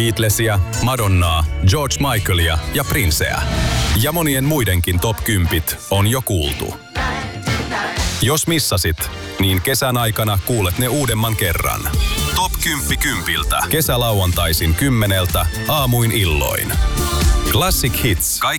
Beatlesia, Madonnaa, George Michaelia ja Princeä. Ja monien muidenkin top 10 on jo kuultu. Jos missasit, niin kesän aikana kuulet ne uudemman kerran. Top 10 kympiltä. Kesälauantaisin 10 aamuin illoin. Classic Hits. Kaikki